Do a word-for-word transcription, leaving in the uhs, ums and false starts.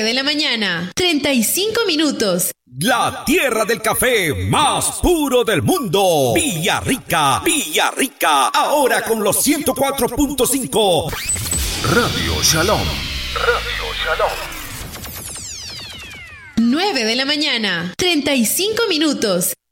de la mañana, treinta y cinco minutos. La tierra del café más puro del mundo. Villarrica, Villarrica. Ahora con los ciento cuatro punto cinco. Radio Shalom. Radio Shalom. nueve de la mañana, treinta y cinco minutos.